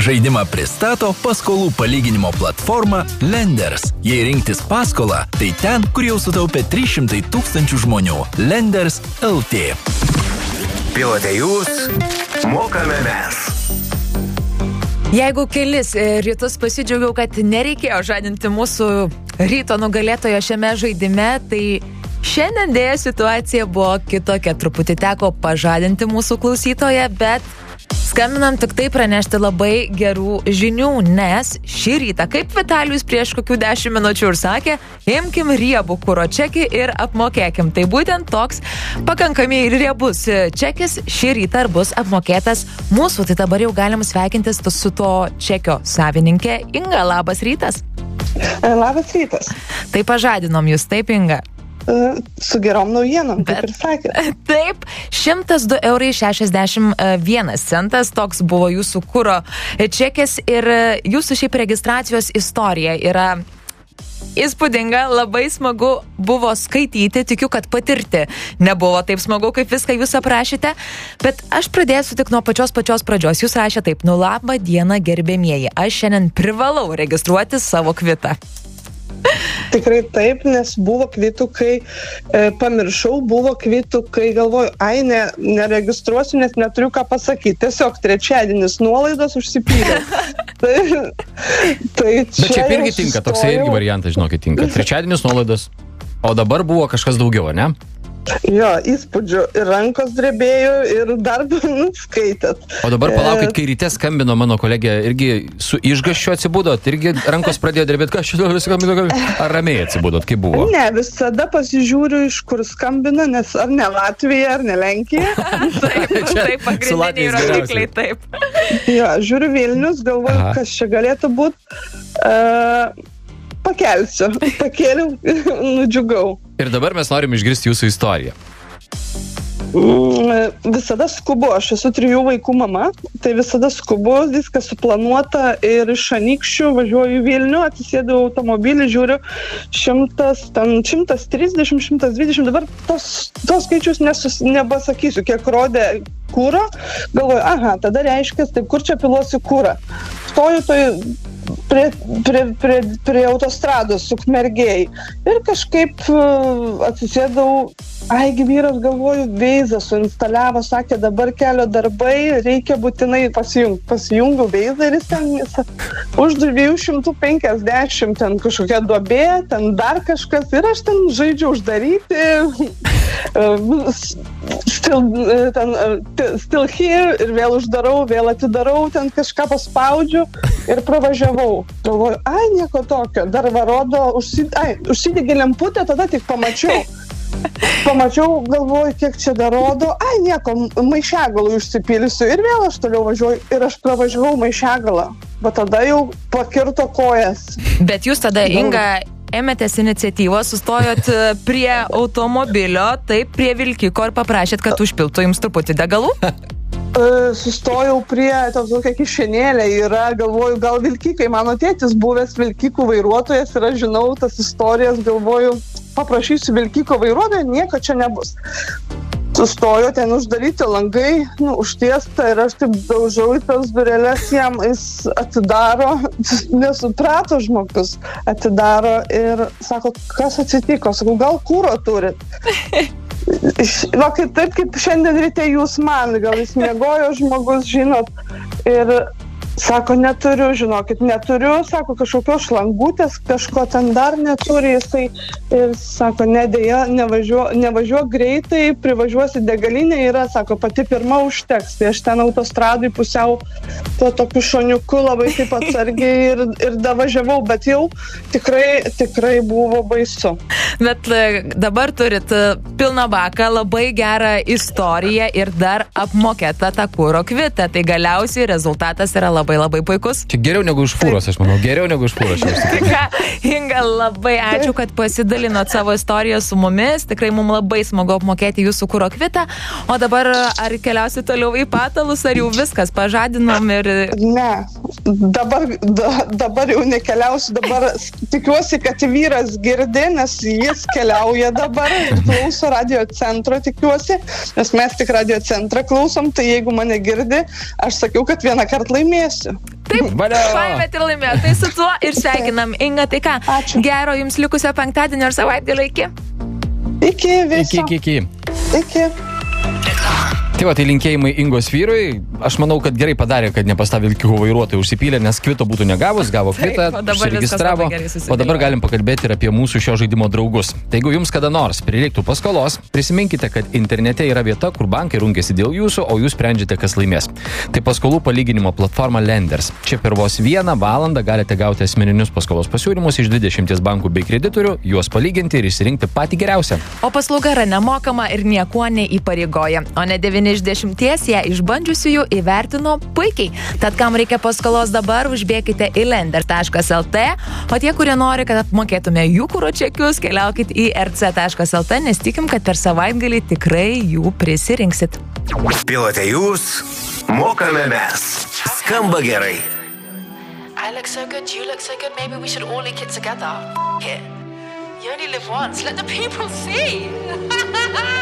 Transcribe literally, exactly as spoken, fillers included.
Žaidimą pristato paskolų palyginimo platforma Lenders. Jei rinktis paskolą, tai ten, kur jau sutaupė trys šimtai tūkstančių žmonių. Lenders L T. Pilote jūs, mokame mes. Jeigu kelis rytus pasidžiaugiau, kad nereikėjo žadinti mūsų ryto nugalėtojo šiame žaidime, tai šiandien dėja situacija buvo kitokia. Truputį teko pažadinti mūsų klausytoją, bet skambinam tik tai pranešti labai gerų žinių, nes šį rytą, kaip Vitalijus prieš kokių dešimt minučių ir sakė, imkim riebų kuro čekį ir apmokėkim. Tai būtent toks pakankamai riebus čekis šį rytą ir bus apmokėtas mūsų. Tai dabar jau galim sveikintis su to čekio savininkė Inga. Labas rytas. Labas rytas. Tai pažadinom jūs, taip, Inga? Su gerom naujienom, kaip ir sakė. Taip, šimtas du eurai šešiasdešimt vienas centas, toks buvo jūsų kuro čekis ir jūsų šiaip registracijos istorija yra įspūdinga, labai smagu buvo skaityti, tikiu, kad patirti nebuvo taip smagu, kaip viską jūs aprašėte, bet aš pradėsiu tik nuo pačios pačios pradžios. Jūs rašė taip: nu labą dieną gerbėmieji, aš šiandien privalau registruoti savo kvitą. Tikrai taip, nes buvo kvitų, kai e, pamiršau, buvo kvitų, kai galvoju, ai, ne, neregistruosiu, nes neturiu ką pasakyti. Tiesiog trečiadienis nuolaidos užsipylė. tai, tai Bet čia irgi tinka, toksai irgi variantas, žinokit, tinka. Trečiadienis nuolaidos, o dabar buvo kažkas daugiau, ne? Jo, įspūdžių ir rankos drebėjo ir darbą nuskaitėt. O dabar palaukit, kai ryte skambino mano kolegė, irgi su išgaščiu atsibudot, irgi rankos pradėjo drebėti, ką šitą skambino, ar ramiai atsibudot, kaip buvo? Ne, visada pasižiūriu, iš kur skambina, nes ar ne Latvija, ar ne Lenkija. Taip, taip, pagrindiniai rodikliai, taip. Jo, žiūriu Vilnius, galvoju, Aha. kas čia galėtų būti. Uh, pakelsiu, pakėliau, nudžiugau. Ir dabar mes norim išgirsti jūsų istoriją. Visada skubu, aš esu trijų vaikų mama, tai visada skubu, viskas suplanuota ir iš Anykščių važiuoju į Vilnių, atsisėdu automobilį, žiūriu šimtas, ten šimtas trisdešimt, šimtas dvidešimt, dabar tos, tos skaičius nesus, nepasakysiu, kiek rodė kūro, galvoju, aha, tada reiškia, taip, kur čia piluosiu kūrą. Stoju toj prie, prie, prie, prie autostrados Ukmergėj ir kažkaip uh, atsisėdau, aigi vyras, galvoju, Veizą suinstaliavo, sakė, dabar kelio darbai, reikia būtinai pasijungti. Pasijungiau Veizą ir jis ten už dviejų šimtų penkiasdešimt ten kažkokia duobė, ten dar kažkas ir aš ten žaidžiu uždaryti, still, ten, still here ir vėl uždarau, vėl atidarau, ten kažką paspaudžiu ir pravažiavau. Galvoju, ai, nieko tokio, dar varodo, užsid... ai, užsidegė lemputę, tada tik pamačiau. Pamačiau, galvoju, kiek čia dar rodo, ai, nieko, maišiagalų užsipilsiu ir vėl aš toliau važiuoju ir aš pravažiavau maišiagalą, bet tada jau pakirto kojas. Bet jūs tada, Inga, ėmėtės iniciatyvos, sustojot prie automobilio, taip, prie vilkiko ir paprašėt, kad užpiltų jums truputį degalų? Sustojau prie tokia kišenėlė, yra, galvoju, gal vilkikai, mano tėtis buvęs vilkikų vairuotojas ir aš žinau tas istorijas, galvoju, paprašysiu vilkiko vairuotojo, nieko čia nebus. Sustojo, ten uždaryti langai, nu, užtiesta ir aš taip daužau į tas durelės, jam jis atidaro, nesuprato žmogus, atidaro ir sako, kas atsitiko, sakau, gal kūro turit? Va, kaip, taip kaip šiandien ryte jūs man, gal jis miegojo žmogus, žinot, ir sako, neturiu, žinokit, neturiu, sako, kažkokios šlangutės, kažko ten dar neturi, jisai ir sako, nedėja, nevažiuok, nevažiuok greitai, privažiuosi degalinę, yra, sako, pati pirma užteks, tai aš ten autostradui pusiau tuo tokiu šoniuku labai taip atsargiai ir, ir davažiavau, bet jau tikrai, tikrai buvo baisu. Bet dabar turit pilną baką, labai gerą istoriją ir dar apmokėtą tą kuro kvitą, tai galiausiai rezultatas yra labai labai puikus. Čia geriau negu už fūros, aš manau, geriau negu už fūros. Inga, labai ačiū, kad pasidalinot savo istoriją su mumis, tikrai mums labai smagu apmokėti jūsų kuro kvitą, o dabar ar keliausi toliau į patalus, ar jau viskas pažadinom ir... Ne, dabar, da, dabar jau nekeliausiu, dabar tikiuosi, kad vyras girdi, nes jis keliauja dabar ir klauso radio centro, tikiuosi, nes mes tik radio centrą klausom, tai jeigu mane girdi, aš sakiau, kad vieną kartą laimėsiu. Taip, Valio! paėmėt ir laimėjot. Tai su tuo ir sveikinam. Inga, tai ką? Ačiū. Gero jums likusio penktadienio ir savaitgalio iki. Iki viso. Iki, iki, iki. Iki. Tai va, tai linkėjimai Ingos vyrui. Aš manau, kad gerai padarė, kad nepastavė vilkikų vairuotojų užsipylę, nes kvito būtų negavus, gavo kvitą, Taip, o dabar užsiregistravo. viskas labai gerai susidėliojo. O dabar galim pakalbėti ir apie mūsų šio žaidimo draugus. Tai jeigu jums kada nors prireiktų paskolos, prisiminkite, kad internete yra vieta, kur bankai rungiasi dėl jūsų, o jūs sprendžiate, kas laimės. Tai paskolų palyginimo platforma Lenders. Čia per vos vieną valandą galite gauti asmeninius paskolos pasiūlymus iš dvidešimties bankų bei kreditorių, juos palyginti ir išsirinkti patį geriausią. O paslauga yra nemokama ir niekuo neįpareigoja. O ne devyni iš dešimties ją išbandžiusiųjų įvertino puikiai. Tad kam reikia paskolos dabar, užbėkite į lender taškas lt, o tie, kurie nori, kad apmokėtume jų kuro čekius, keliaukit į er ce taškas lt, nes tikim, kad per savaitgalį tikrai jų prisirinksit. Pilote jūs, mokame mes. Skamba gerai. I look so good, you look so good, maybe we should all link it together. F*** it. You only live once, let the people see.